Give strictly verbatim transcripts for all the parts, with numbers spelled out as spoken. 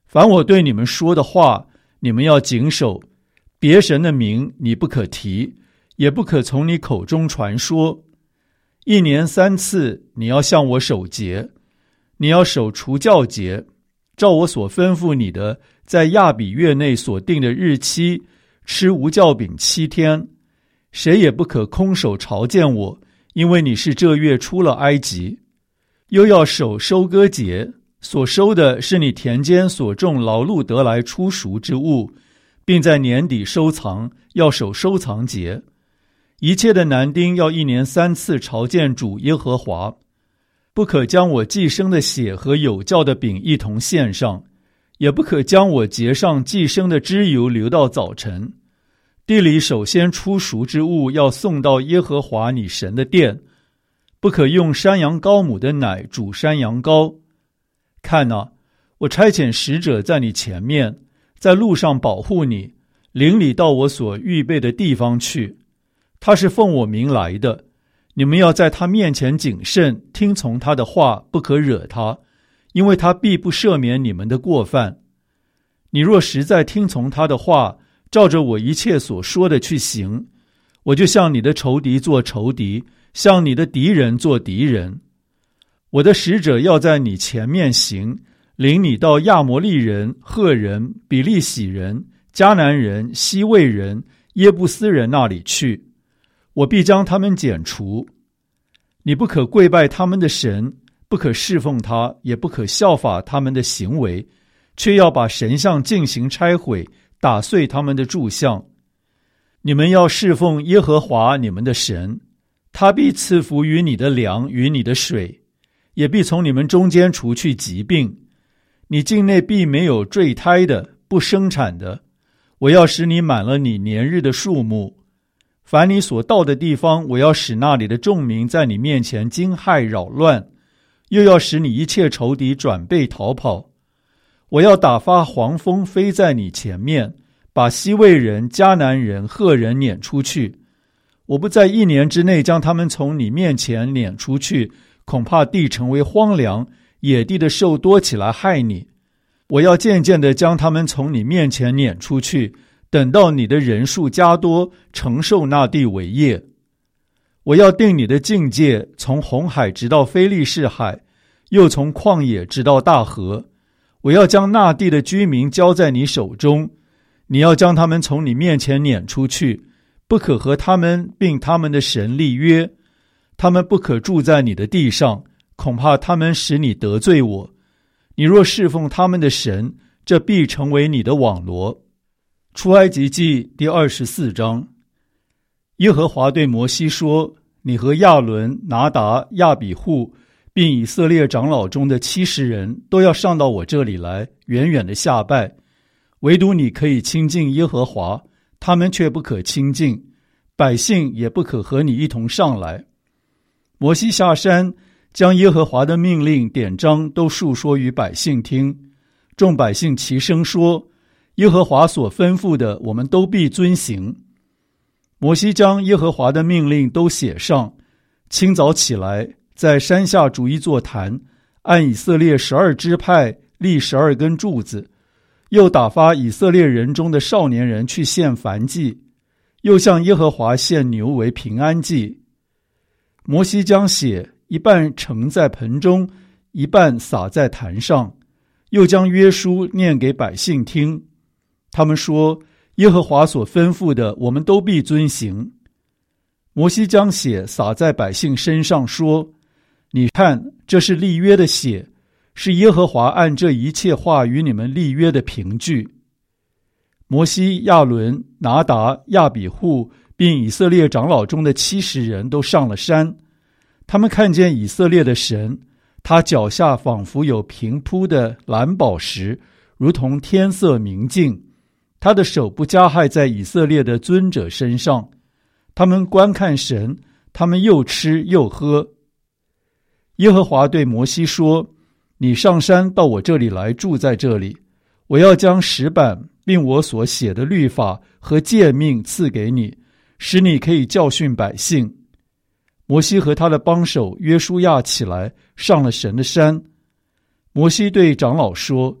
凡我对你们说的话，你们要谨守。别神的名你不可提，也不可从你口中传说。一年三次你要向我守节，你要守除酵节，照我所吩咐你的，在亚比月内所定的日期，吃无酵饼七天。谁也不可空手朝见我，因为你是这月出了埃及。又要守收割节，所收的是你田间所种劳碌得来初熟之物，并在年底收藏，要守收藏节。一切的男丁要一年三次朝见主耶和华，不可将我祭牲的血和有酵的饼一同献上，也不可将我节上祭牲的脂油留到早晨。地里首先出熟之物要送到耶和华你神的殿，不可用山羊羔母的奶煮山羊羔。看哪，我差遣使者在你前面，在路上保护你，领你到我所预备的地方去。他是奉我名来的，你们要在他面前谨慎，听从他的话，不可惹他，因为他必不赦免你们的过犯。你若实在听从他的话，照着我一切所说的去行，我就向你的仇敌做仇敌，向你的敌人做敌人。我的使者要在你前面行，领你到亚摩利人、赫人、比利洗人、迦南人、西魏人、耶布斯人那里去，我必将他们剪除。你不可跪拜他们的神，不可侍奉他，也不可效法他们的行为，却要把神像进行拆毁，打碎他们的柱像。你们要侍奉耶和华你们的神，他必赐福于你的粮与你的水，也必从你们中间除去疾病。你境内必没有坠胎的，不生产的。我要使你满了你年日的数目。凡你所到的地方，我要使那里的众民在你面前惊骇扰乱，又要使你一切仇敌转背逃跑。我要打发黄蜂飞在你前面，把西魏人、迦南人、赫人撵出去。我不在一年之内将他们从你面前撵出去，恐怕地成为荒凉，野地的兽多起来害你。我要渐渐地将他们从你面前撵出去，等到你的人数加多，承受那地为业。我要定你的境界，从红海直到非利士海，又从旷野直到大河。我要将那地的居民交在你手中，你要将他们从你面前撵出去，不可和他们并他们的神立约。他们不可住在你的地上，恐怕他们使你得罪我。你若侍奉他们的神，这必成为你的网罗。出埃及记第二十四章。耶和华对摩西说：你和亚伦、拿达、亚比户，并以色列长老中的七十人都要上到我这里来，远远的下拜。唯独你可以亲近耶和华，他们却不可亲近，百姓也不可和你一同上来。摩西下山，将耶和华的命令典章都述说于百姓听。众百姓齐声说：耶和华所吩咐的，我们都必遵行。摩西将耶和华的命令都写上，清早起来，在山下筑一座坛，按以色列十二支派立十二根柱子，又打发以色列人中的少年人去献燔祭，又向耶和华献牛为平安祭。摩西将血一半盛在盆中，一半洒在坛上，又将约书念给百姓听。他们说：耶和华所吩咐的，我们都必遵行。摩西将血洒在百姓身上，说：你看，这是立约的血，是耶和华按这一切话与你们立约的凭据。摩西、亚伦、拿达、亚比户并以色列长老中的七十人都上了山，他们看见以色列的神，他脚下仿佛有平铺的蓝宝石，如同天色明净。他的手不加害在以色列的尊者身上。他们观看神，他们又吃又喝。耶和华对摩西说：你上山到我这里来，住在这里，我要将石板并我所写的律法和诫命赐给你，使你可以教训百姓。摩西和他的帮手约书亚起来，上了神的山。摩西对长老说：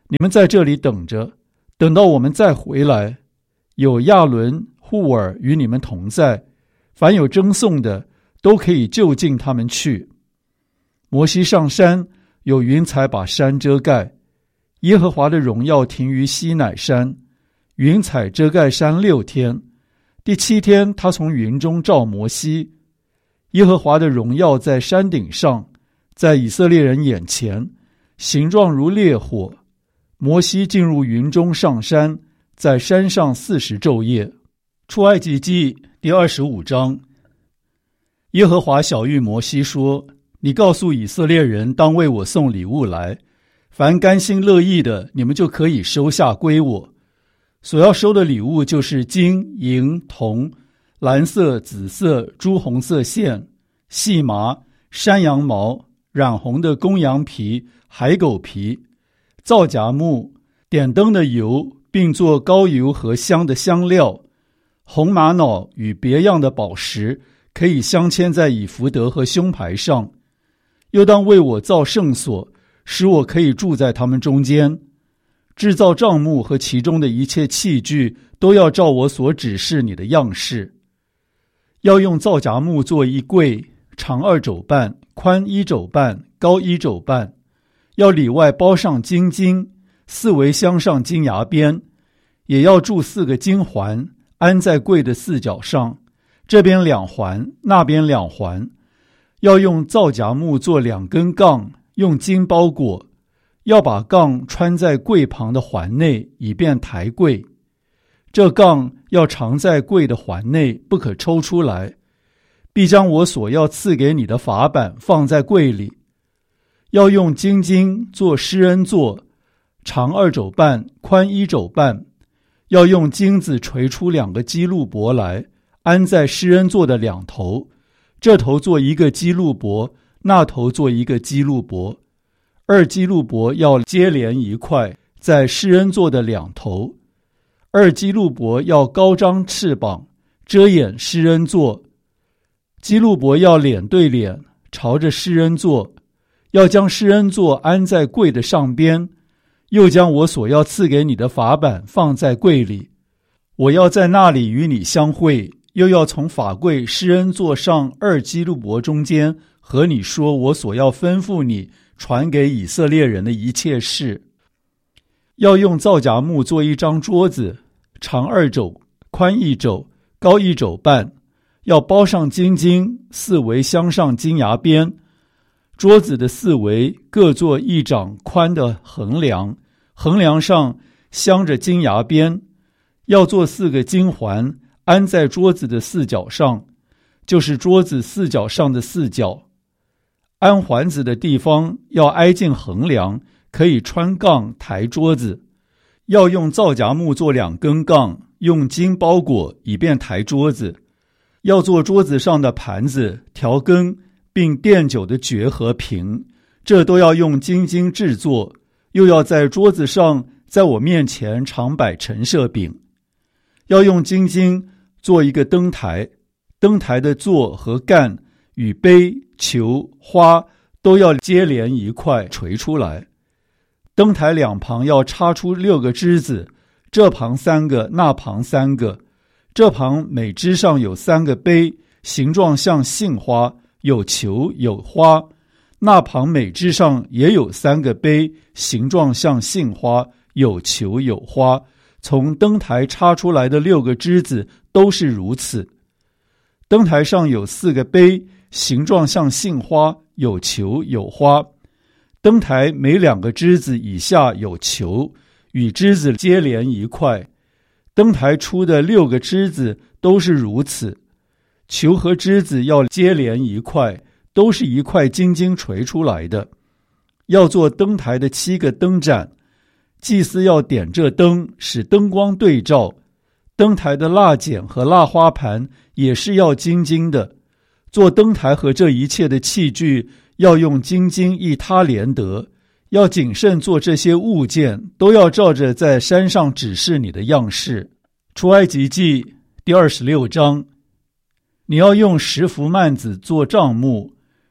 你们在这里等着，等到我们再回来。有亚伦、户尔与你们同在，凡有争讼的，都可以就近他们去。摩西上山，有云彩把山遮盖。耶和华的荣耀停于西乃山，云彩遮盖山六天。第七天，他从云中召摩西。耶和华的荣耀在山顶上，在以色列人眼前，形状如烈火。摩西进入云中上山，在山上四十昼夜。出埃及记第二十五章。耶和华晓谕摩西说：你告诉以色列人，当为我送礼物来，凡甘心乐意的，你们就可以收下归我。所要收的礼物就是金、银、铜、蓝色、紫色、朱红色线、细麻、山羊毛、染红的公羊皮、海狗皮、皂荚木、点灯的油，并做膏油和香的香料，红玛瑙与别样的宝石，可以镶嵌在以弗得和胸牌上。又当为我造圣所，使我可以住在他们中间。制造帐幕和其中的一切器具，都要照我所指示你的样式。要用皂荚木做一柜，长二肘半，宽一肘半，高一肘半。要里外包上金金，四围镶上金牙边，也要铸四个金环，安在柜的四角上，这边两环，那边两环。要用皂荚木做两根杠，用金包裹。要把杠穿在柜旁的环内，以便抬柜。这杠要藏在柜的环内，不可抽出来。必将我所要赐给你的法版放在柜里。要用金金做施恩座，长二肘半，宽一肘半。要用金子锤出两个基路伯来，安在施恩座的两头，这头做一个基路伯，那头做一个基路伯。二基路伯要接连一块，在施恩座的两头。二基路伯要高张翅膀，遮掩施恩座。基路伯要脸对脸，朝着施恩座。要将施恩座安在柜的上边，又将我所要赐给你的法版放在柜里。我要在那里与你相会，又要从法柜施恩座上二基路伯中间和你说我所要吩咐你传给以色列人的一切事。要用皂荚木做一张桌子，长二肘，宽一肘，高一肘半。要包上金金，四围镶上金牙边。桌子的四围各做一掌宽的横梁，横梁上镶着金牙边。要做四个金环，安在桌子的四角上，就是桌子四角上的四角。安环子的地方要挨近横梁，可以穿杠抬桌子。要用皂荚木做两根杠，用金包裹，以便抬桌子。要做桌子上的盘子、调羹，并奠酒的爵和瓶，这都要用金金制作。又要在桌子上，在我面前常摆陈设饼。要用金金做一个灯台，灯台的座和干与杯、球、花都要接连一块垂出来。灯台两旁要插出六个枝子，这旁三个，那旁三个。这旁每枝上有三个杯，形状像杏花，有球有花。那旁每枝上也有三个杯，形状像杏花，有球有花。从灯台插出来的六个枝子都是如此。灯台上有四个杯，形状像杏花，有球有花。灯台每两个枝子以下有球，与枝子接连一块。灯台出的六个枝子都是如此。球和枝子要接连一块，都是一块金金锤出来的。要做灯台的七个灯盏，祭司要点这灯，使灯光对照。灯台的蜡剪和蜡花盘也是要金金的。做灯台和这一切的器具，要用金金一他连得。要谨慎做这些物件，都要照着在山上指示你的样式。出埃及记第二十六章。你要用十幅幔子做帐幕，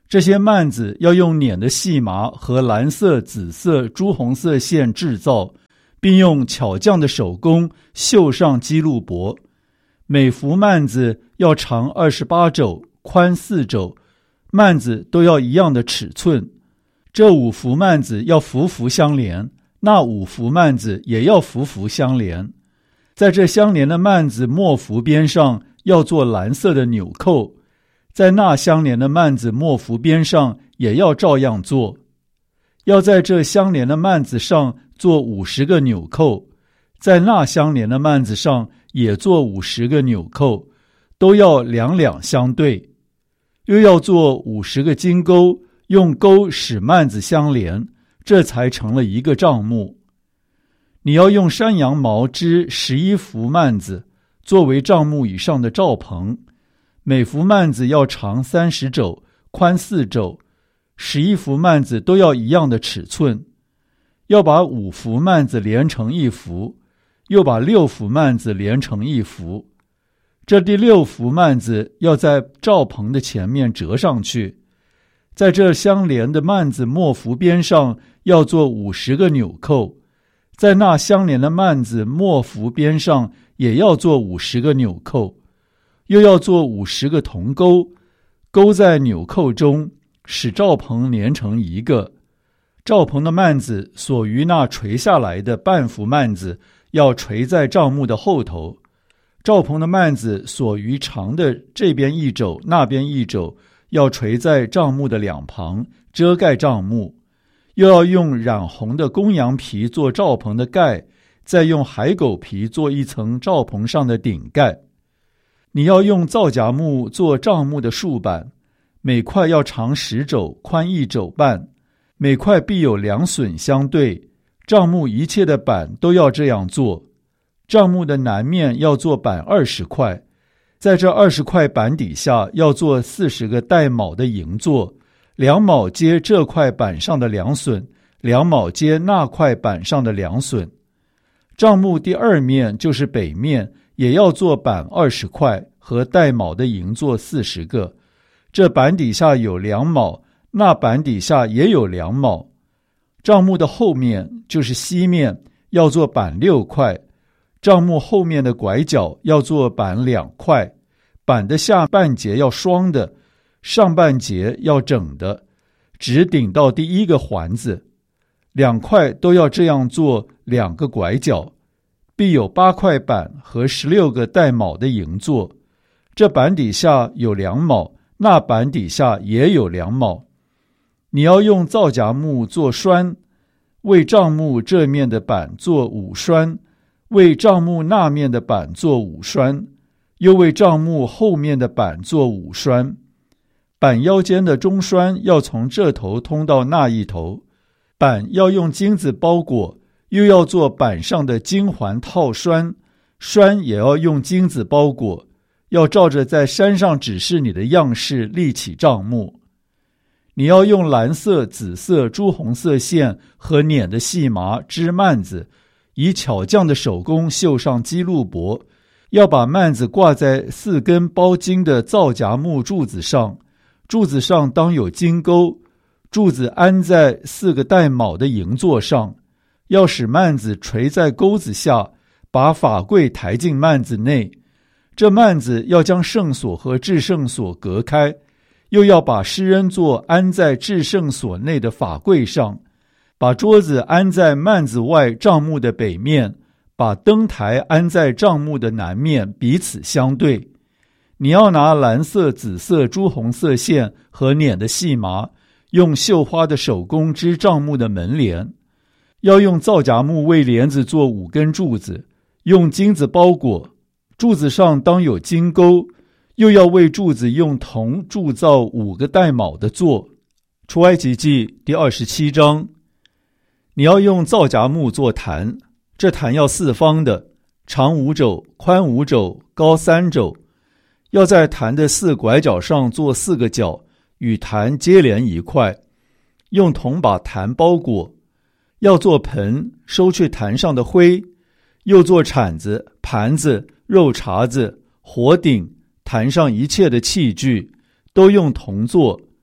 这些幔子要用捻的细麻和蓝色、紫色、朱红色线制造，并用巧匠的手工绣上基路伯。每幅幔子要长二十八肘，宽四肘，幔子都要一样的尺寸。这五幅幔子要幅幅相连，那五幅幔子也要幅幅相连。在这相连的幔子末幅边上要做蓝色的纽扣，在那相连的幔子末幅边上也要照样做。要在这相连的幔子上做五十个纽扣，在那相连的幔子上也做五十个纽扣，都要两两相对。又要做五十个金钩，用钩使幔子相连，这才成了一个帐幕。你要用山羊毛织十一幅幔子，作为帐幕以上的罩棚。每幅幔子要长三十肘，宽四肘，十一幅幔子都要一样的尺寸。要把五幅幔子连成一幅，又把六幅幔子连成一幅。这第六幅幔子要在罩棚的前面折上去。在这相连的幔子末幅边上要做五十个纽扣，在那相连的幔子末幅边上也要做五十个纽扣，又要做五十个铜钩，钩在纽扣中，使罩棚连成一个。罩棚的幔子所余那垂下来的半幅幔子要垂在帐幕的后头。罩棚的幔子所余长的这边一肘那边一肘要垂在帐幕的两旁，遮盖帐幕。又要用染红的公羊皮做罩棚的盖，再用海狗皮做一层罩棚上的顶盖。你要用皂荚木做帐幕的竖板，每块要长十肘，宽一肘半，每块必有两榫相对。帐幕一切的板都要这样做。帐幕的南面要做板二十块，在这二十块板底下要做四十个带卯的营座，两卯接这块板上的两榫，两卯接那块板上的两榫。帐幕第二面就是北面，也要做板二十块和带卯的营座四十个，这板底下有两卯，那板底下也有两卯。帐幕的后面就是西面，要做板六块。帐幕后面的拐角要做板两块，板的下半截要双的，上半截要整的，直顶到第一个环子。两块都要这样做两个拐角，必有八块板和十六个带卯的营座。这板底下有两卯，那板底下也有两卯。你要用皂荚木做栓，为帐幕这面的板做五栓，为帐幕那面的板做五栓，又为帐幕后面的板做五栓。板腰间的中栓要从这头通到那一头，板要用金子包裹，又要做板上的金环套栓，栓也要用金子包裹，要照着在山上指示你的样式立起帐幕。你要用蓝色、紫色、朱红色线和捻的细麻织幔子，以巧匠的手工绣上基路伯，要把幔子挂在四根包金的皂荚木柱子上，柱子上当有金钩，柱子安在四个带卯的营座上，要使幔子垂在钩子下，把法柜抬进幔子内。这幔子要将圣所和至圣所隔开，又要把施恩座安在至圣所内的法柜上，把桌子安在幔子外帐幕的北面，把灯台安在帐幕的南面，彼此相对。你要拿蓝色、紫色、朱红色线和捻的细麻，用绣花的手工织帐幕的门帘。要用皂荚木为帘子做五根柱子，用金子包裹，柱子上当有金钩，又要为柱子用铜铸造五个带卯的座。出埃及记第二十七章。你要用皂荚木做坛，这坛要四方的，长五肘，宽五肘，高三肘。要在坛的四拐角上做四个角，与坛接连一块，用铜把坛包裹。要做盆，收去坛上的灰，又做铲子、盘子、肉茬子、火鼎，坛上一切的器具都用铜做。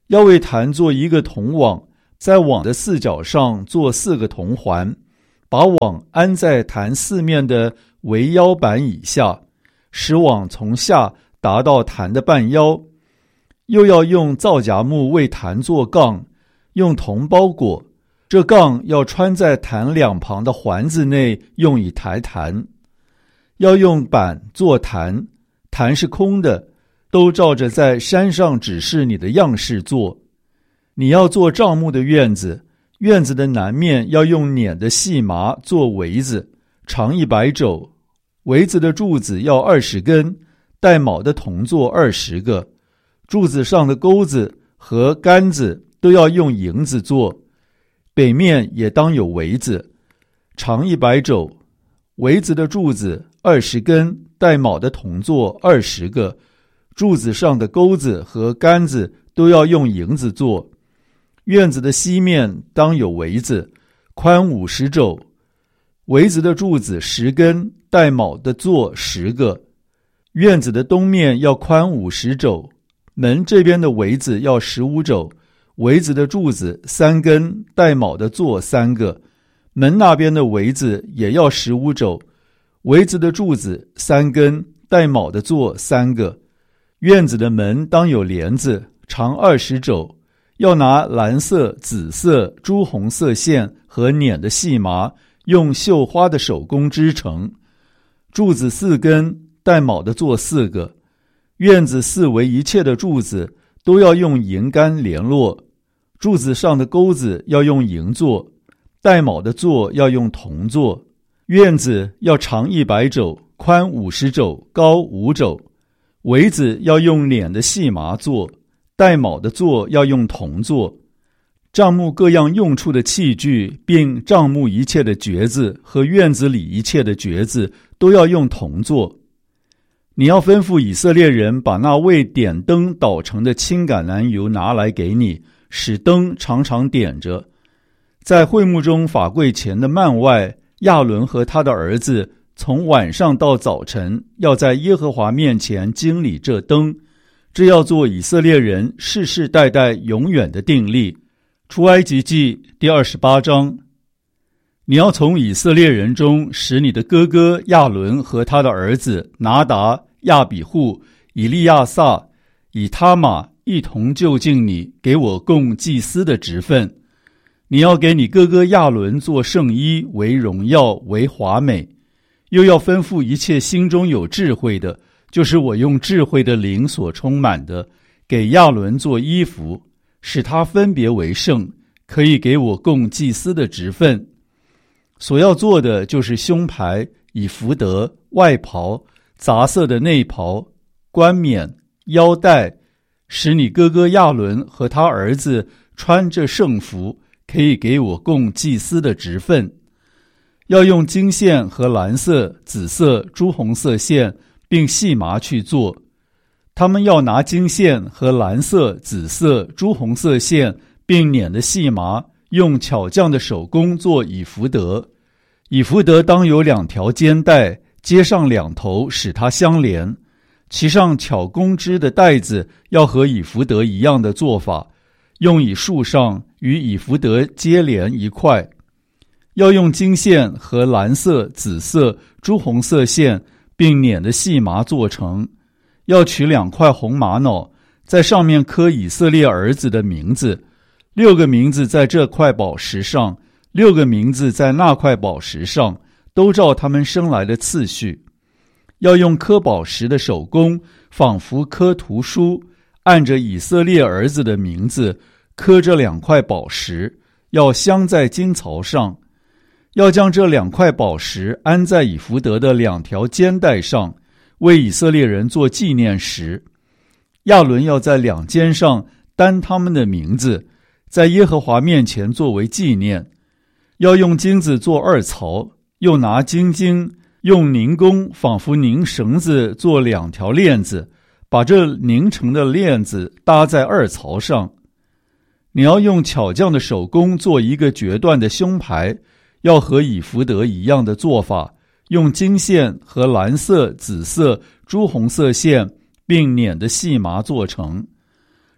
要为坛做一个铜网，在网的四角上做四个铜环，把网安在坛四面的围腰板以下，使网从下达到坛的半腰。又要用皂荚木为坛做杠，用铜包裹，这杠要穿在坛两旁的环子内，用以抬坛。要用板做坛，坛是空的，都照着在山上指示你的样式做。你要做帐幕的院子，院子的南面要用捻的细麻做围子，长一百肘，围子的柱子要二十根，带卯的铜座二十个，柱子上的钩子和杆子都要用银子做。北面也当有围子，长一百肘，围子的柱子二十根，带卯的铜座二十个，柱子上的钩子和杆子都要用银子做。院子的西面当有围子，宽五十肘，围子的柱子十根，带卯的座十个。院子的东面要宽五十肘，门这边的围子要十五肘，围子的柱子三根，带卯的座三个。门那边的围子也要十五肘，围子的柱子三根，带卯的座三个。院子的门当有帘子，长二十肘，要拿蓝色、紫色、朱红色线和捻的细麻，用绣花的手工织成。柱子四根，带卯的座四个。院子四围一切的柱子都要用银杆联络，柱子上的钩子要用银做，带卯的座要用铜做。院子要长一百肘，宽五十肘，高五肘。围子要用捻的细麻做，带卯的座要用铜做。帐幕各样用处的器具，并帐幕一切的橛子和院子里一切的橛子，都要用铜做。你要吩咐以色列人把那为点灯捣成的青橄榄油拿来给你，使灯常常点着。在会幕中法柜前的幔外，亚伦和他的儿子从晚上到早晨，要在耶和华面前经理这灯，这要做以色列人世世代代永远的定例。出埃及记第二十八章。你要从以色列人中使你的哥哥亚伦和他的儿子拿达、亚比户、以利亚撒、以他玛一同就近你，给我供祭司的职分。你要给你哥哥亚伦做圣衣，为荣耀，为华美。又要吩咐一切心中有智慧的，就是我用智慧的灵所充满的，给亚伦做衣服，使他分别为圣，可以给我供祭司的职分。所要做的就是胸牌、以弗得、外袍、杂色的内袍、冠冕、腰带，使你哥哥亚伦和他儿子穿这圣服，可以给我供祭司的职分。要用金线和蓝色、紫色、朱红色线，并细麻去做。他们要拿金线和蓝色、紫色、朱红色线，并捻的细麻，用巧匠的手工做以弗得。以弗得当有两条肩带，接上两头，使它相连。其上巧工织的带子要和以弗得一样的做法，用以束上，与以弗得接连一块。要用金线和蓝色、紫色、朱红色线，并捻的细麻做成。要取两块红玛瑙，在上面刻以色列儿子的名字，六个名字在这块宝石上，六个名字在那块宝石上，都照他们生来的次序。要用刻宝石的手工，仿佛刻图书，按着以色列儿子的名字刻这两块宝石，要镶在金槽上。要将这两块宝石安在以弗得的两条肩带上，为以色列人做纪念石。亚伦要在两肩上担他们的名字，在耶和华面前作为纪念。要用金子做二槽，又拿金经，用凝工仿佛凝绳子做两条链子，把这凝成的链子搭在二槽上。你要用巧匠的手工做一个决断的胸牌，要和以弗得一样的做法，用金线和蓝色、紫色、朱红色线，并捻的细麻做成。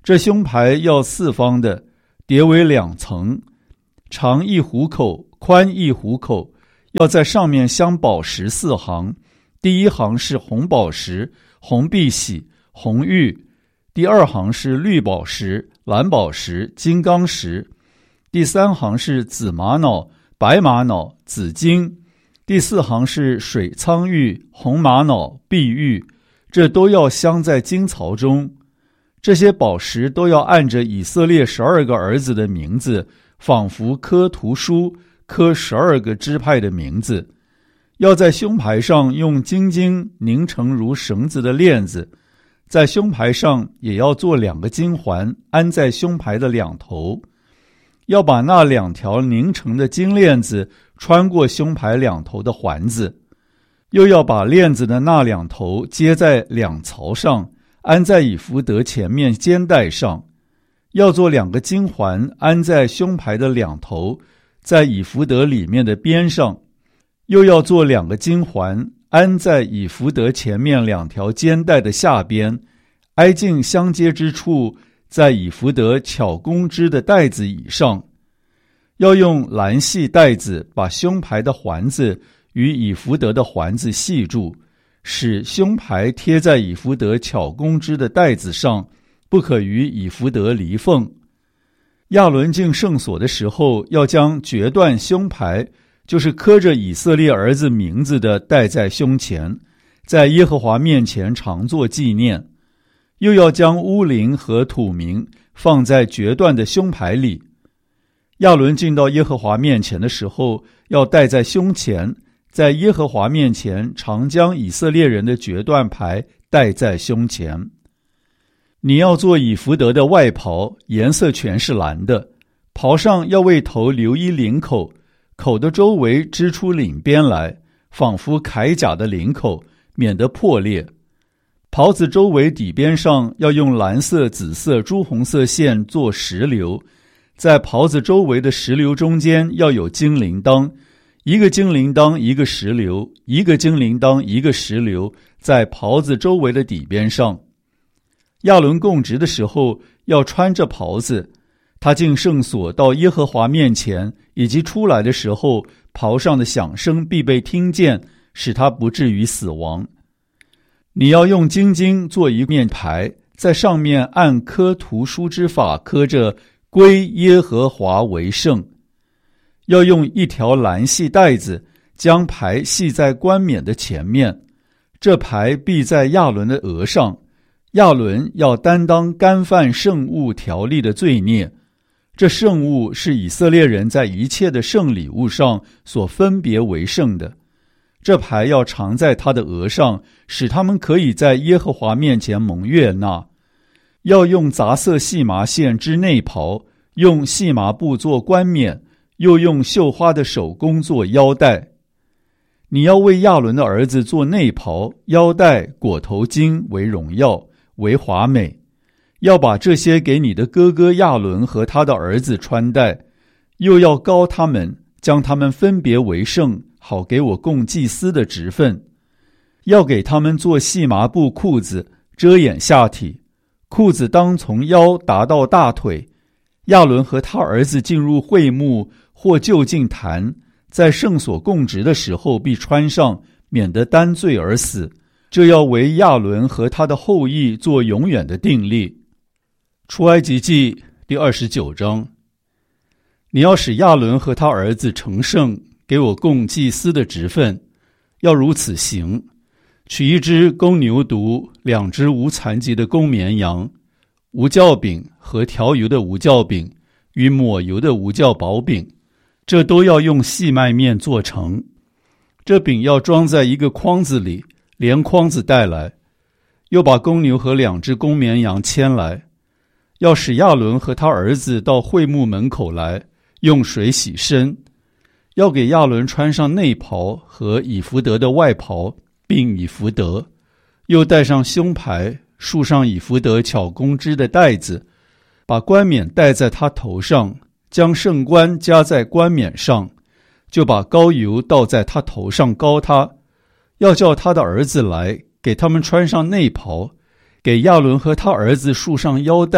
这胸牌要四方的，叠为两层，长一虎口，宽一虎口，要在上面镶宝石四行。第一行是红宝石、红碧玺、红玉，第二行是绿宝石、蓝宝石、金刚石，第三行是紫玛瑙、白玛瑙、紫金，第四行是水苍玉、红玛瑙、碧玉，这都要镶在金槽中。这些宝石都要按着以色列十二个儿子的名字，仿佛刻图书，刻十二个支派的名字。要在胸牌上用金晶拧成如绳子的链子，在胸牌上也要做两个金环，安在胸牌的两头。要把那两条拧成的金链子穿过胸牌两头的环子，又要把链子的那两头接在两槽上，安在以弗得前面肩带上。要做两个金环，安在胸牌的两头，在以弗得里面的边上。又要做两个金环，安在以弗得前面两条肩带的下边，挨近相接之处，在以弗得巧工织的带子以上。要用蓝细带子把胸牌的环子与以弗得的环子系住，使胸牌贴在以弗得巧工织的带子上，不可与以弗得离缝。亚伦进圣所的时候，要将决断胸牌，就是刻着以色列儿子名字的，戴在胸前，在耶和华面前常作纪念。又要将乌灵和土名放在决断的胸牌里。亚伦进到耶和华面前的时候，要戴在胸前，在耶和华面前常将以色列人的决断牌戴在胸前。你要做以弗得的外袍，颜色全是蓝的，袍上要为头留一领口，口的周围织出领边来，仿佛铠甲的领口，免得破裂。袍子周围底边上要用蓝色、紫色、朱红色线做石榴，在袍子周围的石榴中间要有金铃铛，一个金铃铛一个石榴，一个金铃铛一个石榴，在袍子周围的底边上。亚伦供职的时候要穿着袍子，他进圣所到耶和华面前，以及出来的时候，袍上的响声必被听见，使他不至于死亡。你要用金晶做一面牌，在上面按刻图书之法刻着归耶和华为圣。要用一条蓝细带子将牌系在冠冕的前面，这牌必在亚伦的额上。亚伦要担当干犯圣物条例的罪孽，这圣物是以色列人在一切的圣礼物上所分别为圣的。这牌要常在他的额上，使他们可以在耶和华面前蒙悦纳。要用杂色细麻线织内袍，用细麻布做冠冕，又用绣花的手工做腰带。你要为亚伦的儿子做内袍、腰带、裹头巾为荣耀，为华美。要把这些给你的哥哥亚伦和他的儿子穿戴，又要膏他们，将他们分别为圣，好给我供祭司的职分。要给他们做细麻布裤子，遮掩下体，裤子当从腰达到大腿。亚伦和他儿子进入会幕或就近坛，在圣所供职的时候必穿上，免得担罪而死。这要为亚伦和他的后裔做永远的定例。出埃及记第二十九章。你要使亚伦和他儿子成圣，给我供祭司的职分，要如此行：取一只公牛犊，两只无残疾的公绵羊，无酵饼和调油的无酵饼与抹油的无酵薄饼，这都要用细麦面做成。这饼要装在一个筐子里，连筐子带来。又把公牛和两只公绵羊牵来，要使亚伦和他儿子到会幕门口来，用水洗身。要给亚伦穿上内袍和以弗得的外袍，并以弗得，又戴上胸牌，束上以弗得巧工织的带子，把冠冕戴在他头上，将圣冠加在冠冕上，就把膏油倒在他头上膏他。要叫他的儿子来，给他们穿上内袍，给亚伦和他儿子束上腰带，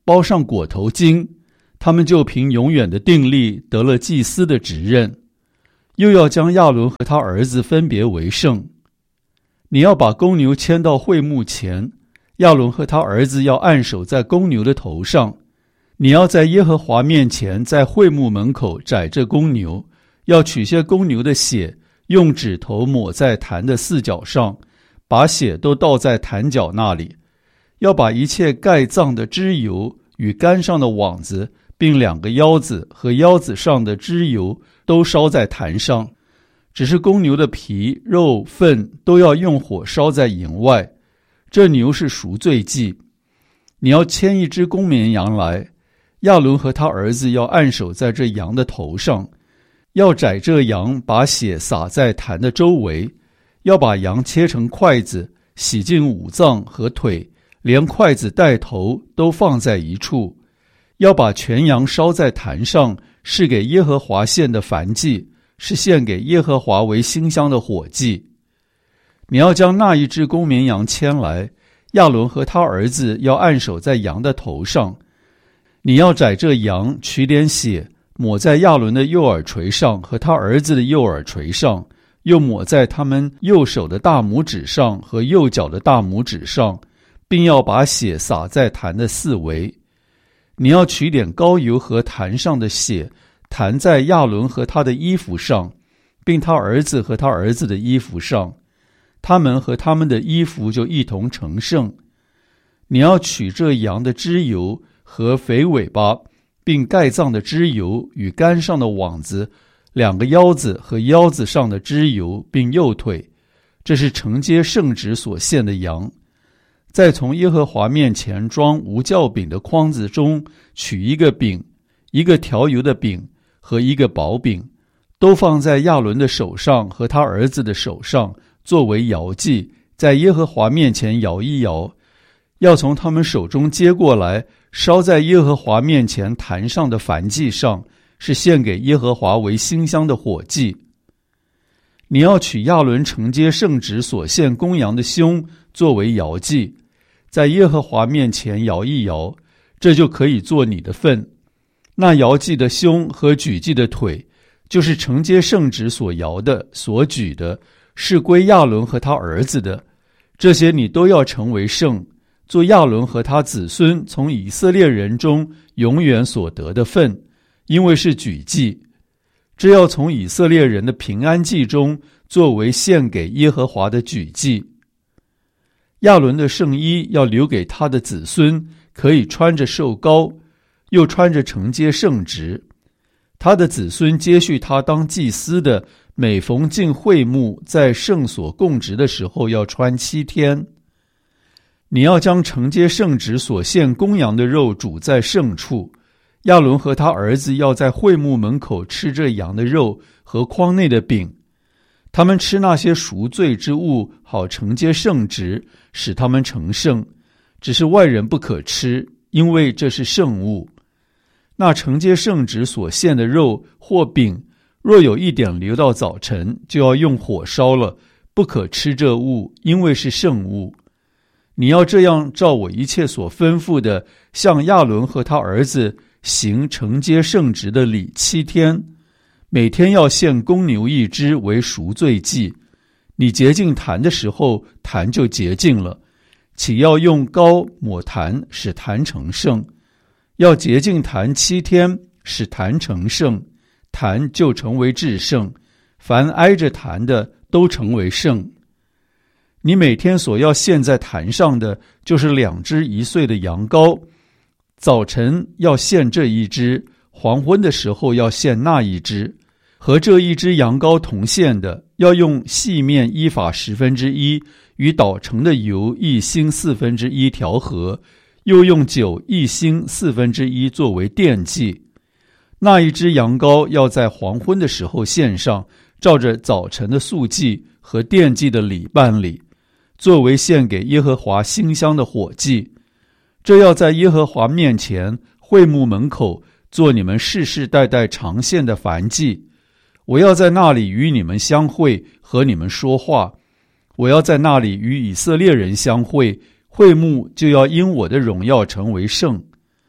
包上裹头巾，他们就凭永远的定力得了祭司的职任。又要将亚伦和他儿子分别为圣。你要把公牛牵到会幕前，亚伦和他儿子要按手在公牛的头上。你要在耶和华面前，在会幕门口宰这公牛，要取些公牛的血，用指头抹在坛的四角上，把血都倒在坛角那里。要把一切盖脏的脂油与杆上的网子，并两个腰子和腰子上的脂油都烧在坛上。只是公牛的皮、肉、粪都要用火烧在营外。这牛是赎罪祭。你要牵一只公绵羊来，亚伦和他儿子要按手在这羊的头上，要宰这羊，把血洒在坛的周围。要把羊切成筷子，洗净五脏和腿，连筷子带头都放在一处。要把全羊烧在坛上，是给耶和华献的燔祭，是献给耶和华为馨香的火祭。你要将那一只公绵羊牵来，亚伦和他儿子要按手在羊的头上。你要宰这羊，取点血，抹在亚伦的右耳垂上和他儿子的右耳垂上，又抹在他们右手的大拇指上和右脚的大拇指上，并要把血洒在坛的四围。你要取点膏油和坛上的血，弹在亚伦和他的衣服上，并他儿子和他儿子的衣服上，他们和他们的衣服就一同成圣。你要取这羊的脂油和肥尾巴，并盖脏的脂油与杆上的网子，两个腰子和腰子上的脂油，并右腿，这是承接圣职所献的羊。再从耶和华面前装无酵饼的筐子中取一个饼，一个调油的饼和一个薄饼，都放在亚伦的手上和他儿子的手上，作为摇祭，在耶和华面前摇一摇。要从他们手中接过来，烧在耶和华面前坛上的燔祭上，是献给耶和华为馨香的火祭。你要取亚伦承接圣职所献公羊的胸，作为摇祭，在耶和华面前摇一摇，这就可以做你的份。那摇祭的胸和举祭的腿，就是承接圣职所摇的、所举的，是归亚伦和他儿子的。这些你都要成为圣，做亚伦和他子孙从以色列人中永远所得的份，因为是举祭。这要从以色列人的平安祭中作为献给耶和华的举祭。亚伦的圣衣要留给他的子孙，可以穿着受膏，又穿着承接圣职。他的子孙接续他当祭司的，每逢进会幕在圣所供职的时候要穿七天。你要将承接圣职所献公羊的肉煮在圣处，亚伦和他儿子要在会幕门口吃这羊的肉和筐内的饼。他们吃那些赎罪之物，好承接圣职，使他们成圣。只是外人不可吃，因为这是圣物。那承接圣职所献的肉或饼，若有一点留到早晨，就要用火烧了，不可吃这物，因为是圣物。你要这样照我一切所吩咐的，向亚伦和他儿子行承接圣职的礼七天。每天要献公牛一只为赎罪祭。你洁净坛的时候，坛就洁净了，岂要用膏抹坛，使坛成圣。要洁净坛七天，使坛成圣，坛就成为至圣。凡挨着坛的都成为圣。你每天所要献在坛上的，就是两只一岁的羊羔。早晨要献这一只，黄昏的时候要献那一只。和这一只羊羔同献的，要用细面依法十分之一，与捣成的油一星四分之一调和，又用酒一星四分之一作为奠祭。那一只羊羔要在黄昏的时候献上，照着早晨的素祭和奠祭的礼办理，作为献给耶和华馨香的火祭。这要在耶和华面前会幕门口做你们世世代代常献的燔祭。我要在那里与你们相会，和你们说话。我要在那里与以色列人相会，会幕就要因我的荣耀成为圣。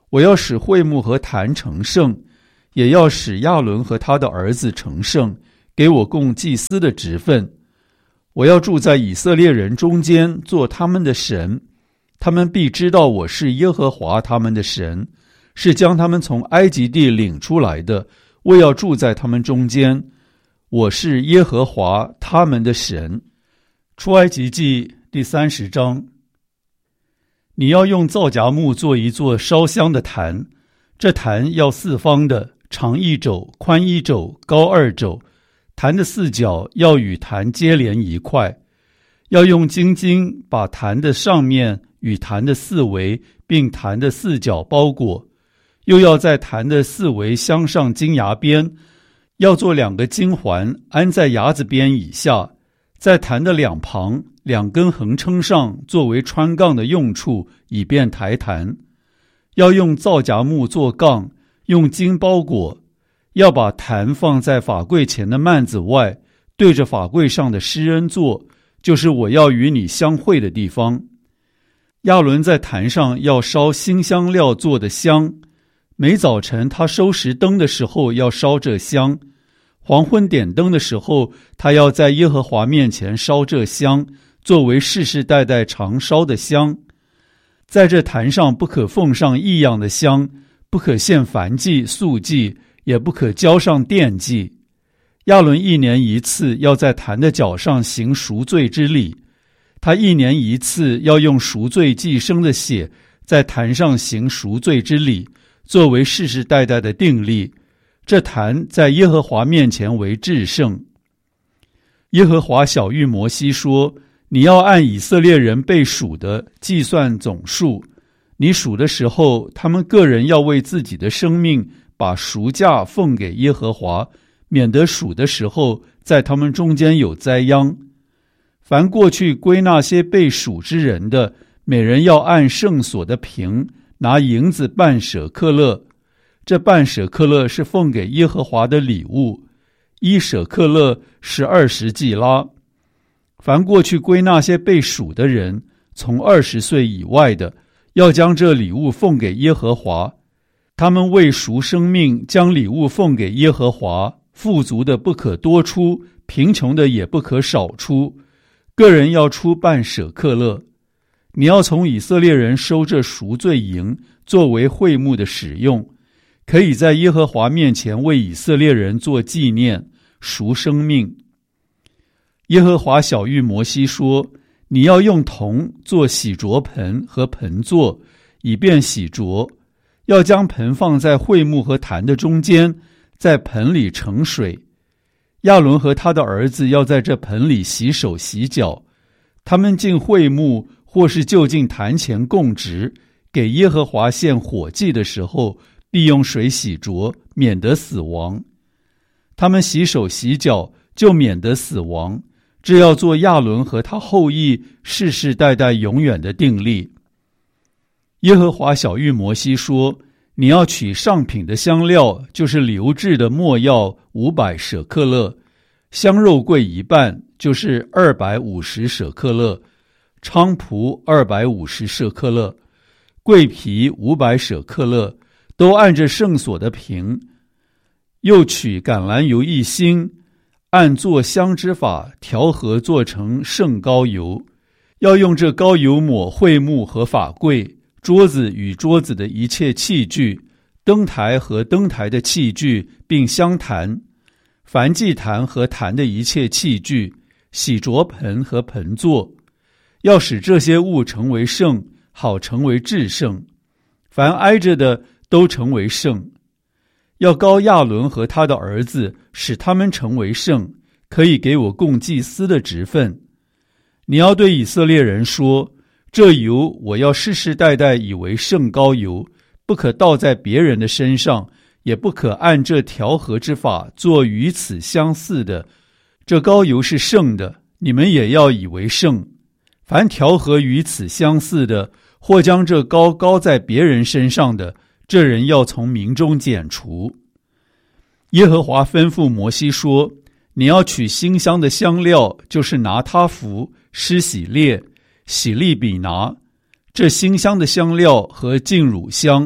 我要使会幕和坛成圣，也要使亚伦和他的儿子成圣，给我供祭司的职分。我要住在以色列人中间，做他们的神，他们必知道我是耶和华他们的神，是将他们从埃及地领出来的。我要住在他们中间，我是耶和华他们的神。出埃及记第三十章。你要用皂荚木做一座烧香的坛，这坛要四方的，长一肘，宽一肘，高二肘。坛的四角要与坛接连一块，要用金筋把坛的上面与坛的四围并坛的四角包裹，又要在坛的四围镶上金牙边，要做两个金环安在牙子边以下，在坛的两旁两根横撑上作为穿杠的用处，以便抬坛。要用皂荚木做杠，用金包裹。要把坛放在法柜前的幔子外，对着法柜上的施恩座，就是我要与你相会的地方。亚伦在坛上要烧新香料做的香，每早晨他收拾灯的时候要烧这香，黄昏点灯的时候，他要在耶和华面前烧这香，作为世世代代常烧的香。在这坛上不可奉上异样的香，不可献燔祭、素祭，也不可浇上奠祭。亚伦一年一次要在坛的角上行赎罪之礼，他一年一次要用赎罪祭牲的血在坛上行赎罪之礼，作为世世代代的定例。这坛在耶和华面前为至圣。耶和华晓谕摩西说，你要按以色列人被数的计算总数，你数的时候，他们个人要为自己的生命把赎价奉给耶和华，免得数的时候在他们中间有灾殃。凡过去归那些被数之人的，每人要按圣所的平拿银子半舍克勒，这半舍克勒是奉给耶和华的礼物，一舍克勒是二十季拉。凡过去归那些被数的人，从二十岁以外的，要将这礼物奉给耶和华。他们为赎生命，将礼物奉给耶和华，富足的不可多出，贫穷的也不可少出，个人要出半舍克勒。你要从以色列人收这赎罪银，作为会幕的使用，可以在耶和华面前为以色列人做纪念，赎生命。耶和华晓谕摩西说，你要用铜做洗濯盆和盆座，以便洗濯。要将盆放在会幕和坛的中间，在盆里盛水。亚伦和他的儿子要在这盆里洗手洗脚。他们进会幕或是就近坛前供职，给耶和华献火祭的时候，必用水洗濯，免得死亡。他们洗手洗脚，就免得死亡。这要做亚伦和他后裔世世代代永远的定例。耶和华晓谕摩西说，你要取上品的香料，就是流质的没药五百舍克勒，香肉桂一半，就是二百五十舍克勒，菖蒲二百五十舍克勒，桂皮五百舍克勒，都按着圣所的平。又取橄榄油一星，按做香之法调和做成圣膏油，要用这膏油抹会幕和法柜，桌子与桌子的一切器具，灯台和灯台的器具，并香坛，燔祭坛和坛的一切器具，洗濯盆和盆座，要使这些物成为圣，好成为至圣。凡挨着的都成为圣。要膏亚伦和他的儿子，使他们成为圣，可以给我供祭司的职分。你要对以色列人说，这油我要世世代代以为圣膏油，不可倒在别人的身上，也不可按这调和之法做与此相似的。这膏油是圣的，你们也要以为圣。凡调和与此相似的，或将这膏膏在别人身上的，这人要从民中剪除。耶和华吩咐摩西说，你要取馨香的香料，就是拿他弗、施喜列、喜利比拿，这馨香的香料和净乳香，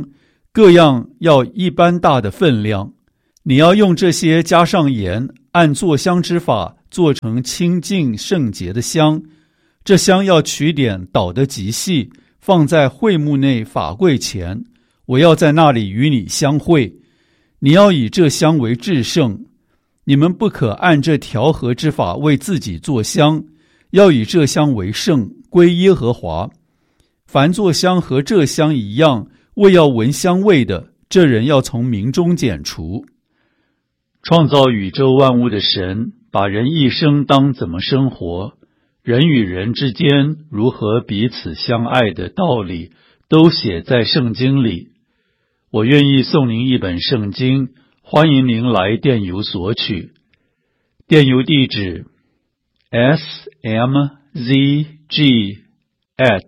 各样要一般大的分量。你要用这些加上盐，按做香之法做成清净圣洁的香。这香要取点捣得极细，放在会幕内法柜前，我要在那里与你相会。你要以这香为至圣，你们不可按这调和之法为自己做香，要以这香为圣，归耶和华。凡做香和这香一样，为要闻香味的，这人要从民中剪除。创造宇宙万物的神，把人一生当怎么生活，人与人之间如何彼此相爱的道理，都写在圣经里。我愿意送您一本圣经，欢迎您来电邮索取。电邮地址 s m z g at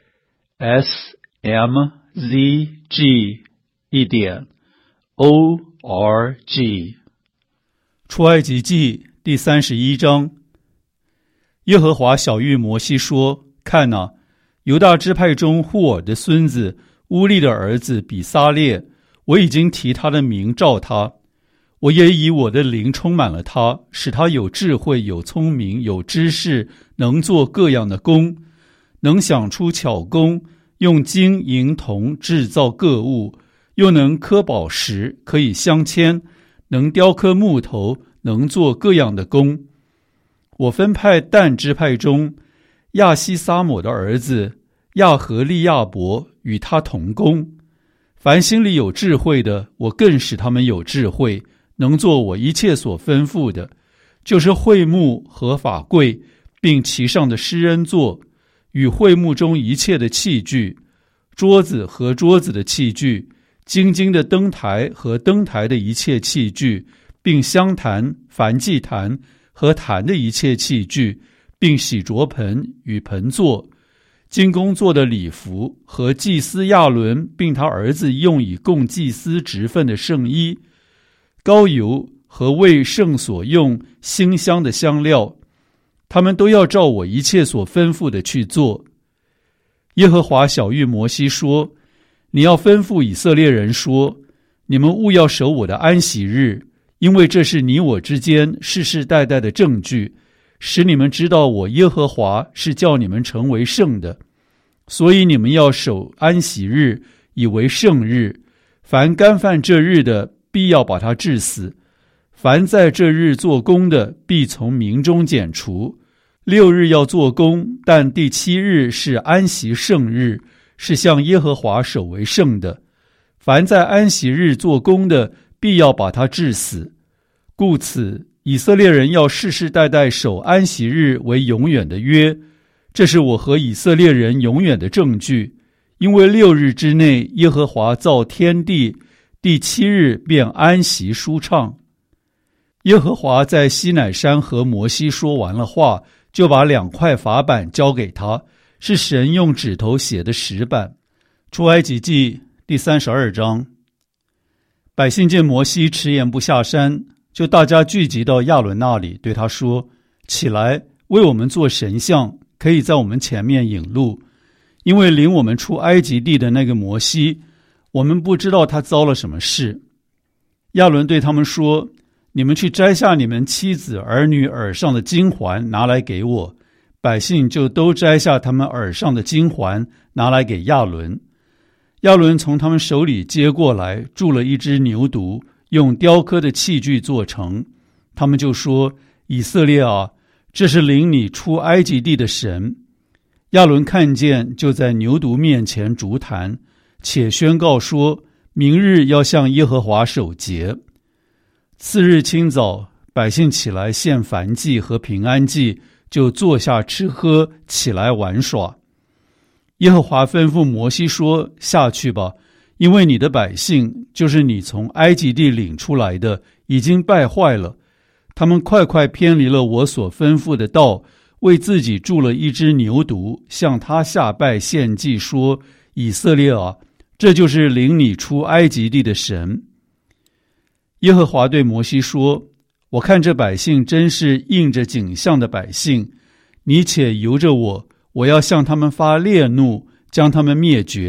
s m z g 一点 o r g。 出埃及记第三十一章。耶和华晓谕摩西说：看哪，犹大支派中户尔的孙子乌利的儿子比撒列，我已经提他的名召他，我也以我的灵充满了他，使他有智慧，有聪明，有知识，能做各样的工，能想出巧工，用金银铜制造各物，又能刻宝石，可以镶嵌，能雕刻木头，能做各样的工。我分派但支派中亚西撒抹的儿子亚和利亚伯与他同工。凡心里有智慧的，我更使他们有智慧，能做我一切所吩咐的，就是会幕和法柜，并其上的施恩座，与会幕中一切的器具，桌子和桌子的器具，金金的灯台和灯台的一切器具，并香坛、燔祭坛和坛的一切器具，并洗濯盆与盆座，金工做的礼服和祭司亚伦并他儿子用以供祭司职分的圣衣，膏油和为圣所用馨香的香料，他们都要照我一切所吩咐的去做。耶和华晓谕摩西说：你要吩咐以色列人说，你们务要守我的安息日，因为这是你我之间世世代代的证据，使你们知道我耶和华是叫你们成为圣的。所以你们要守安息日，以为圣日。凡干犯这日的，必要把他治死；凡在这日做工的，必从民中剪除。六日要做工，但第七日是安息圣日，是向耶和华守为圣的。凡在安息日做工的，必要把他治死。故此，以色列人要世世代代守安息日为永远的约，这是我和以色列人永远的证据。因为六日之内，耶和华造天地，第七日便安息舒畅。耶和华在西乃山和摩西说完了话，就把两块法板交给他，是神用指头写的石板。出埃及记第三十二章。百姓见摩西迟延不下山，就大家聚集到亚伦那里，对他说：起来，为我们做神像，可以在我们前面引路。因为领我们出埃及地的那个摩西，我们不知道他遭了什么事。亚伦对他们说：你们去摘下你们妻子儿女耳上的金环，拿来给我。百姓就都摘下他们耳上的金环，拿来给亚伦。亚伦从他们手里接过来，铸了一只牛犊，用雕刻的器具做成。他们就说：以色列啊，这是领你出埃及地的神。亚伦看见，就在牛犊面前筑坛，且宣告说：明日要向耶和华守节。次日清早，百姓起来献燔祭和平安祭，就坐下吃喝，起来玩耍。耶和华吩咐摩西说：下去吧，因为你的百姓，就是你从埃及地领出来的，已经败坏了。他们快快偏离了我所吩咐的道，为自己铸了一只牛犊，向他下拜献祭，说：以色列啊，这就是领你出埃及地的神。耶和华对摩西说：我看这百姓真是应着景象的百姓，你且由着我，我要向他们发烈怒，将他们灭绝，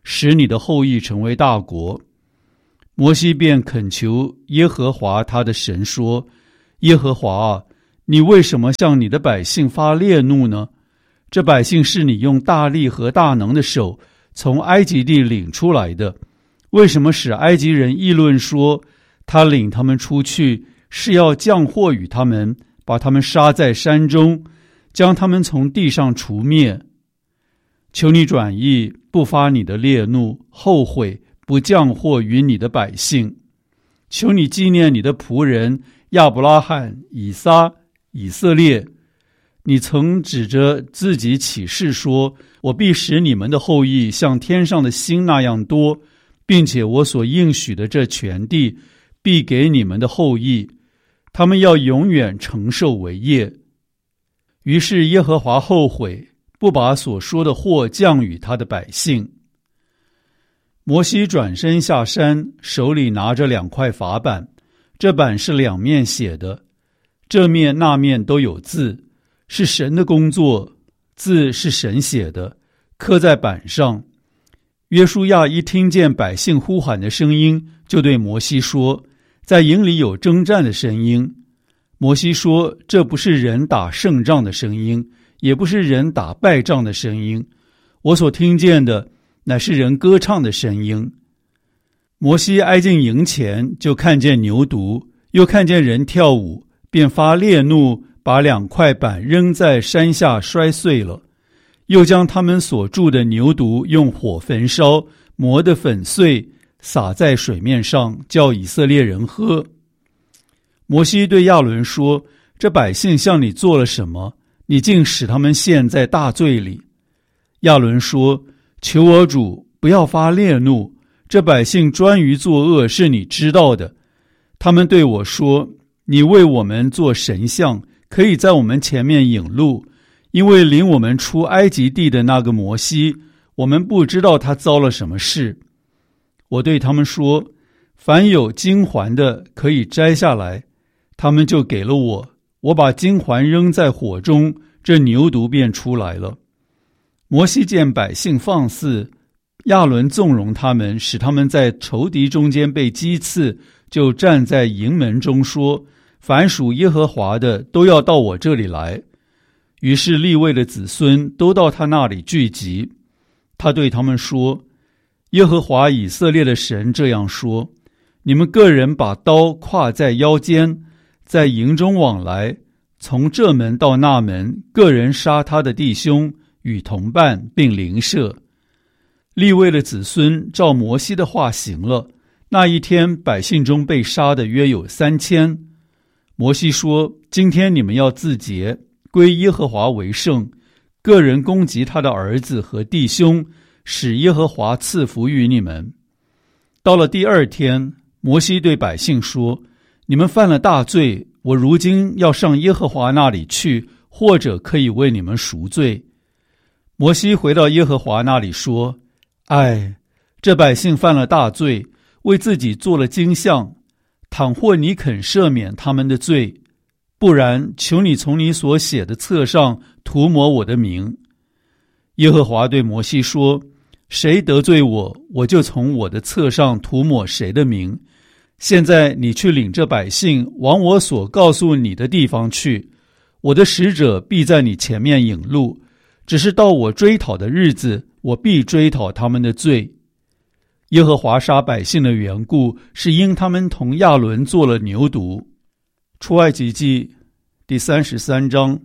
使你的后裔成为大国。”摩西便恳求耶和华他的神说：“耶和华啊，你为什么向你的百姓发烈怒呢？这百姓是你用大力和大能的手从埃及地领出来的，为什么使埃及人议论说，他领他们出去是要降祸与他们，把他们杀在山中，将他们从地上除灭？求你转意，不发你的烈怒，后悔不降祸于你的百姓。求你纪念你的仆人亚伯拉罕、以撒、以色列。你曾指着自己起誓说，我必使你们的后裔像天上的星那样多，并且我所应许的这全地必给你们的后裔，他们要永远承受为业。于是耶和华后悔，不把所说的祸降与他的百姓。摩西转身下山，手里拿着两块法板，这板是两面写的，这面那面都有字，是神的工作，字是神写的，刻在板上。约书亚一听见百姓呼喊的声音，就对摩西说，在营里有征战的声音。摩西说，这不是人打胜仗的声音，也不是人打败仗的声音，我所听见的乃是人歌唱的声音。摩西挨近营前，就看见牛犊，又看见人跳舞，便发烈怒，把两块板扔在山下摔碎了，又将他们所住的牛犊用火焚烧，磨得粉碎，撒在水面上，叫以色列人喝。摩西对亚伦说，这百姓向你做了什么？你竟使他们陷在大罪里。亚伦说，求我主不要发烈怒，这百姓专于作恶，是你知道的。他们对我说，你为我们做神像，可以在我们前面引路，因为领我们出埃及地的那个摩西，我们不知道他遭了什么事。我对他们说，凡有金环的可以摘下来，他们就给了我，我把金环扔在火中，这牛犊便出来了。摩西见百姓放肆，亚伦纵容他们，使他们在仇敌中间被击刺，就站在营门中说，凡属耶和华的都要到我这里来。于是利未的子孙都到他那里聚集。他对他们说，耶和华以色列的神这样说，你们个人把刀挎在腰间，在营中往来，从这门到那门，个人杀他的弟兄与同伴，并邻舍。利未的子孙照摩西的话行了。那一天，百姓中被杀的约有三千。摩西说，今天你们要自洁，归耶和华为圣，个人攻击他的儿子和弟兄，使耶和华赐福于你们。到了第二天，摩西对百姓说，你们犯了大罪，我如今要上耶和华那里去，或者可以为你们赎罪。摩西回到耶和华那里说，唉，这百姓犯了大罪，为自己做了金像，倘或你肯赦免他们的罪，不然求你从你所写的册上涂抹我的名。耶和华对摩西说，谁得罪我，我就从我的册上涂抹谁的名。现在你去领这百姓往我所告诉你的地方去，我的使者必在你前面引路，只是到我追讨的日子，我必追讨他们的罪。耶和华杀百姓的缘故，是因他们同亚伦做了牛犊。出埃及记第三十三章。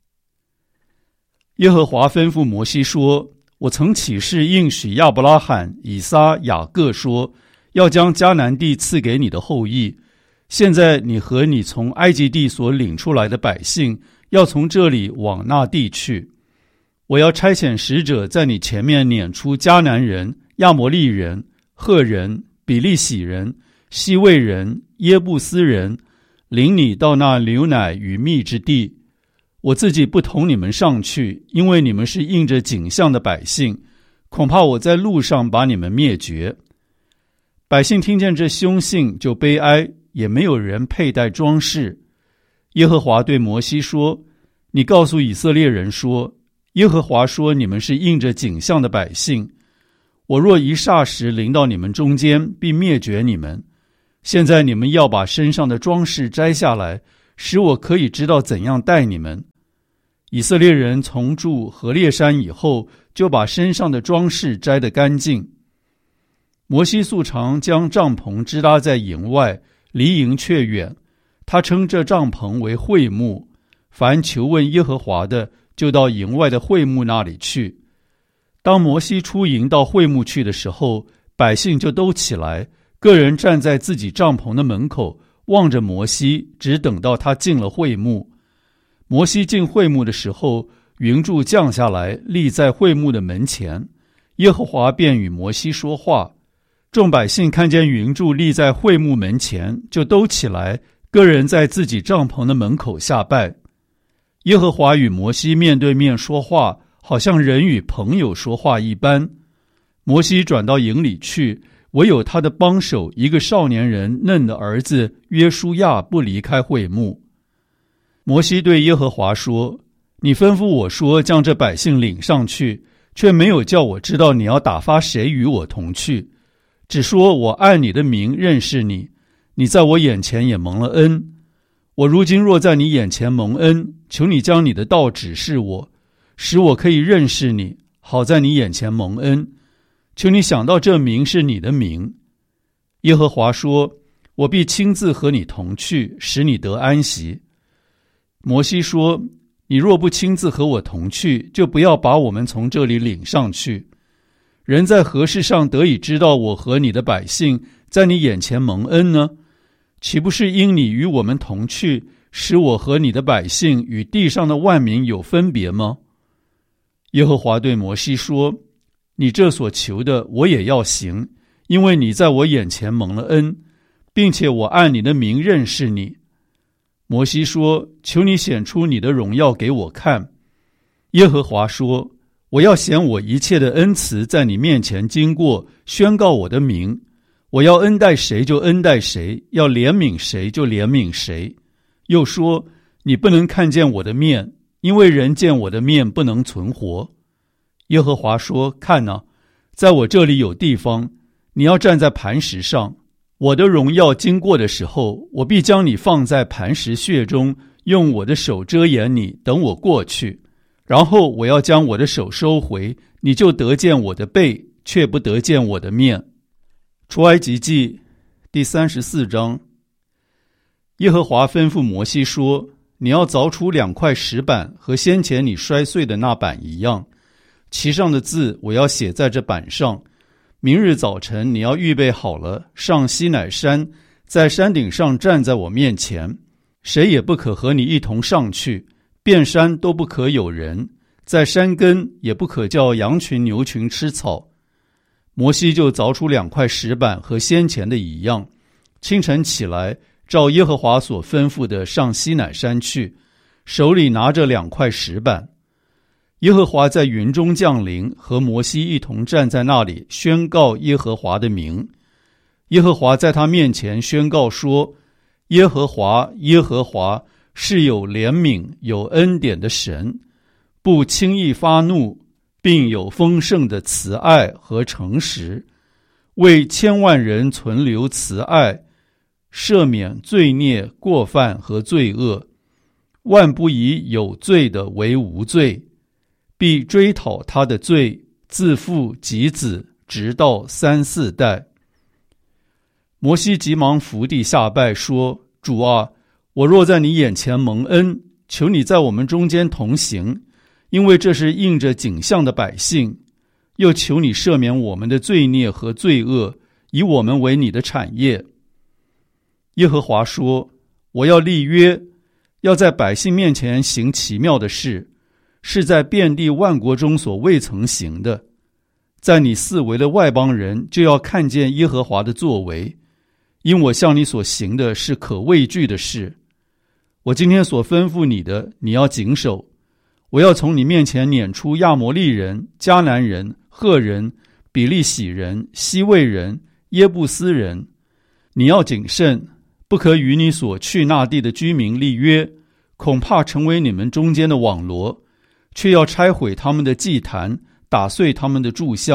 耶和华吩咐摩西说，我曾起誓应许亚伯拉罕、以撒、雅各说，要将迦南地赐给你的后裔。现在你和你从埃及地所领出来的百姓，要从这里往那地去。我要差遣使者在你前面撵出迦南人、亚摩利人、赫人、比利洗人、西魏人、耶布斯人，领你到那流奶与蜜之地。我自己不同你们上去，因为你们是应着景象的百姓，恐怕我在路上把你们灭绝。百姓听见这凶信就悲哀，也没有人佩戴装饰。耶和华对摩西说，你告诉以色列人说，耶和华说，你们是应着景象的百姓， 我若一霎时临到你们中间，必灭绝你们。现在你们要把身上的装饰摘下来，使我可以知道怎样待你们。以色列人从住何烈山以后，就把身上的装饰摘得干净。摩西素常将帐篷支搭在营外，离营却远。他称这帐篷为会幕，凡求问耶和华的，就到营外的会幕那里去。当摩西出营到会幕去的时候，百姓就都起来，个人站在自己帐篷的门口，望着摩西，只等到他进了会幕。摩西进会幕的时候，云柱降下来，立在会幕的门前，耶和华便与摩西说话。众百姓看见云柱立在会幕门前，就都起来，个人在自己帐篷的门口下拜。耶和华与摩西面对面说话，好像人与朋友说话一般。摩西转到营里去，唯有他的帮手一个少年人嫩的儿子约书亚不离开会幕。摩西对耶和华说：你吩咐我说将这百姓领上去，却没有叫我知道你要打发谁与我同去，只说我按你的名认识你，你在我眼前也蒙了恩。我如今若在你眼前蒙恩，求你将你的道指示我，使我可以认识你，好在你眼前蒙恩。求你想到这名是你的名。耶和华说：我必亲自和你同去，使你得安息。摩西说：你若不亲自和我同去，就不要把我们从这里领上去。人在何事上得以知道我和你的百姓在你眼前蒙恩呢？岂不是因你与我们同去，使我和你的百姓与地上的万民有分别吗？耶和华对摩西说：你这所求的我也要行，因为你在我眼前蒙了恩，并且我按你的名认识你。摩西说：求你显出你的荣耀给我看。耶和华说：我要显我一切的恩慈在你面前经过，宣告我的名。我要恩待谁就恩待谁，要怜悯谁就怜悯谁。又说：你不能看见我的面，因为人见我的面不能存活。耶和华说：看哪，在我这里有地方，你要站在磐石上。我的荣耀经过的时候，我必将你放在磐石穴中，用我的手遮掩你，等我过去。然后我要将我的手收回，你就得见我的背，却不得见我的面。出埃及记第三十四章。耶和华吩咐摩西说：你要凿出两块石板，和先前你摔碎的那板一样，其上的字我要写在这板上。明日早晨你要预备好了，上西乃山，在山顶上站在我面前，谁也不可和你一同上去，遍山都不可有人，在山根也不可叫羊群牛群吃草。摩西就凿出两块石板，和先前的一样，清晨起来，照耶和华所吩咐的上西乃山去，手里拿着两块石板。耶和华在云中降临，和摩西一同站在那里，宣告耶和华的名。耶和华在他面前宣告说：耶和华，耶和华是有怜悯有恩典的神，不轻易发怒，并有丰盛的慈爱和诚实，为千万人存留慈爱，赦免罪孽过犯和罪恶，万不以有罪的为无罪，必追讨他的罪，自父及子，直到三四代。摩西急忙伏地下拜说：主啊，我若在你眼前蒙恩，求你在我们中间同行，因为这是应着景象的百姓，又求你赦免我们的罪孽和罪恶，以我们为你的产业。耶和华说：我要立约，要在百姓面前行奇妙的事，是在遍地万国中所未曾行的。在你四围的外邦人就要看见耶和华的作为，因我向你所行的是可畏惧的事。我今天所吩咐你的，你要谨守。我要从你面前撵出亚摩利人、迦南人、赫人、比利洗人、西魏人、耶布斯人。你要谨慎，不可与你所去那地的居民立约，恐怕成为你们中间的网罗，却要拆毁他们的祭坛，打碎他们的柱像，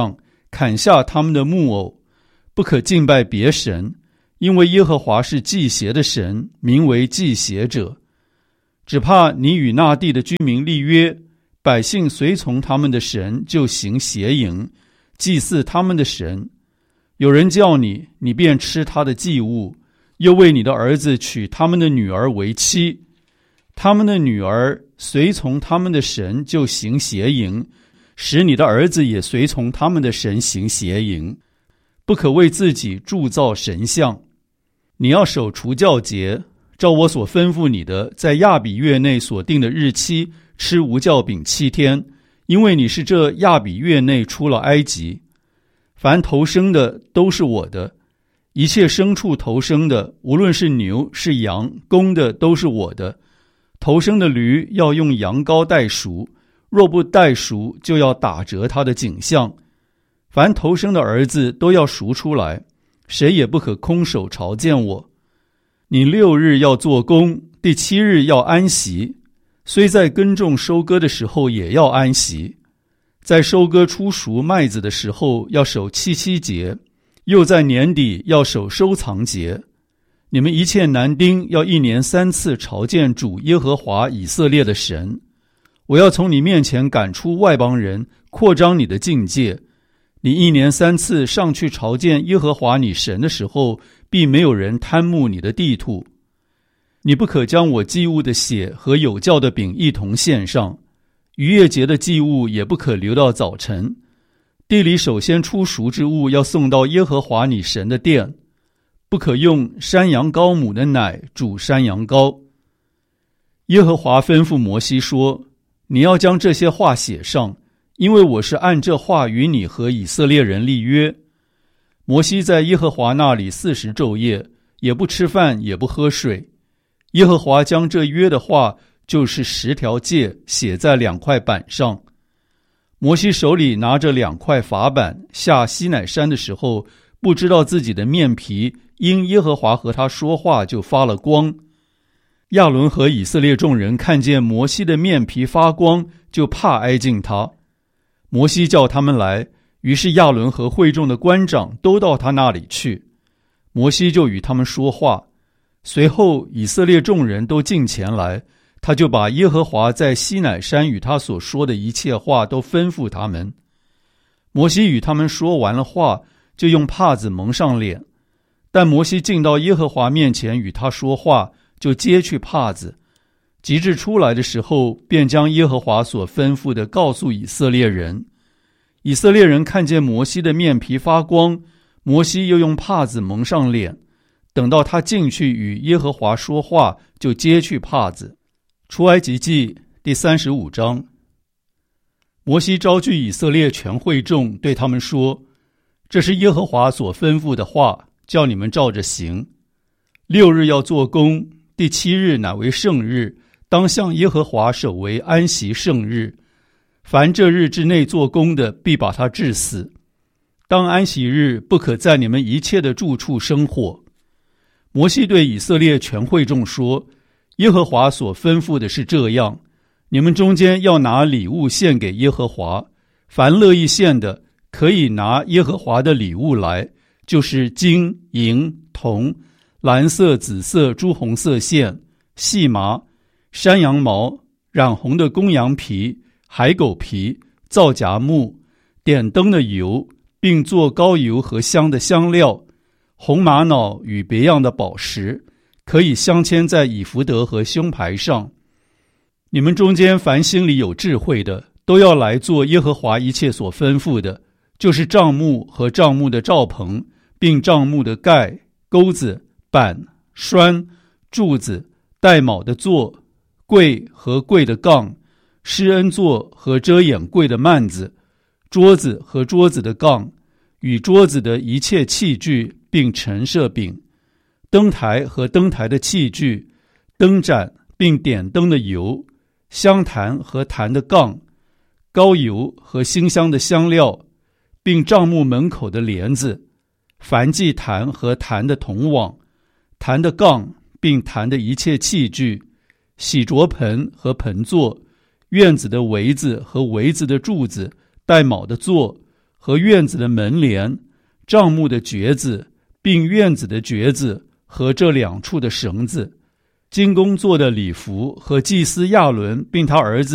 砍下他们的木偶，不可敬拜别神，因为耶和华是祭邪的神，名为祭邪者。只怕你与那地的居民立约，百姓随从他们的神，就行邪淫，祭祀他们的神。有人叫你，你便吃他的祭物，又为你的儿子娶他们的女儿为妻。他们的女儿随从他们的神，就行邪淫，使你的儿子也随从他们的神行邪淫。不可为自己铸造神像。你要守除酵节，照我所吩咐你的，在亚比月内所定的日期吃无酵饼七天，因为你是这亚比月内出了埃及。凡头生的都是我的，一切牲畜头生的，无论是牛是羊，公的都是我的。头生的驴要用羊羔代赎，若不代赎，就要打折他的颈项。凡头生的儿子都要赎出来，谁也不可空手朝见我。你六日要做工，第七日要安息，虽在耕种收割的时候也要安息。在收割出熟麦子的时候要守七七节，又在年底要守收藏节。你们一切男丁要一年三次朝见主耶和华以色列的神。我要从你面前赶出外邦人，扩张你的境界。你一年三次上去朝见耶和华你神的时候，必没有人贪慕你的地土。你不可将我祭物的血和有酵的饼一同献上，逾越节的祭物也不可留到早晨。地里首先出熟之物要送到耶和华你神的殿，不可用山羊羔母的奶煮山羊羔。耶和华吩咐摩西说，你要将这些话写上，因为我是按这话与你和以色列人立约。摩西在耶和华那里四十昼夜，也不吃饭也不喝水。耶和华将这约的话，就是十条诫，写在两块板上。摩西手里拿着两块法板，下西乃山的时候，不知道自己的面皮因耶和华和他说话就发了光。亚伦和以色列众人看见摩西的面皮发光，就怕挨近他。摩西叫他们来，于是亚伦和会众的官长都到他那里去。摩西就与他们说话，随后以色列众人都近前来，他就把耶和华在西乃山与他所说的一切话都吩咐他们。摩西与他们说完了话，就用帕子蒙上脸。但摩西进到耶和华面前与他说话，就揭去帕子。及至出来的时候，便将耶和华所吩咐的告诉以色列人。以色列人看见摩西的面皮发光，摩西又用帕子蒙上脸。等到他进去与耶和华说话，就揭去帕子。出埃及记第三十五章。摩西招聚以色列全会众，对他们说，这是耶和华所吩咐的话，叫你们照着行。六日要做工，第七日乃为圣日，当向耶和华守为安息圣日。凡这日之内做工的，必把他治死。当安息日，不可在你们一切的住处生火。摩西对以色列全会众说，耶和华所吩咐的是这样，你们中间要拿礼物献给耶和华，凡乐意献的，可以拿耶和华的礼物来，就是金银铜、蓝色紫色朱红色线、细麻、山羊毛、染红的公羊皮、海狗皮、皂荚木、点灯的油，并做膏油和香的香料，红玛瑙与别样的宝石，可以镶嵌在以弗得和胸牌上。你们中间凡心里有智慧的，都要来做耶和华一切所吩咐的，就是帐幕和帐幕的罩棚，并帐幕的盖、钩子、板、栓、柱子、带卯的座、柜和柜的杠、施恩座和遮掩柜的幔子、桌子和桌子的杠，与桌子的一切器具，并陈设饼、灯台和灯台的器具、灯盏并点灯的油、香坛和坛的杠、膏油和馨香的香料，并帐幕门口的帘子、燔祭坛和坛的铜网、坛的杠并坛的一切器具、洗濯盆和盆座、院子的围子和围子的柱子、带卯的座和院子的门帘、帐幕的橛子，并院子的橛子和这两处的绳子，金工做的礼服和祭司亚伦并他儿子